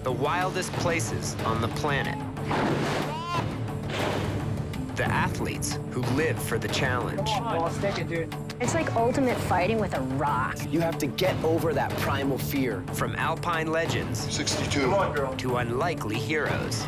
the wildest places on the planet. The athletes who live for the challenge. I'll stick it, dude. It's like ultimate fighting with a rock. You have to get over that primal fear. From alpine legends 62. Come on, girl. to unlikely heroes.